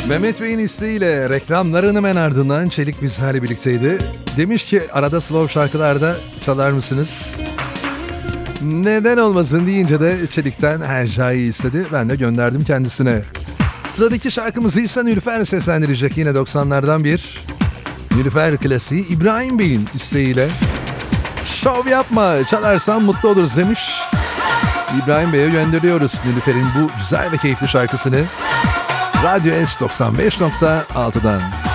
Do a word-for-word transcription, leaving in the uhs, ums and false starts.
Mehmet Bey'in isteğiyle reklamların hemen ardından Çelik bizlerle birlikteydi. Demiş ki arada slow şarkılarda çalar mısınız? Neden olmasın deyince de Çelik'ten Hercai'yi istedi. Ben de gönderdim kendisine. Sıradaki şarkımızı ise Nilüfer seslendirecek, yine doksanlardan bir Nilüfer klasiği İbrahim Bey'in isteğiyle. Şov yapma, çalarsan mutlu oluruz demiş. İbrahim Bey'e gönderiyoruz Nilüfer'in bu güzel ve keyifli şarkısını. Radyo S doksan beş nokta altıdan.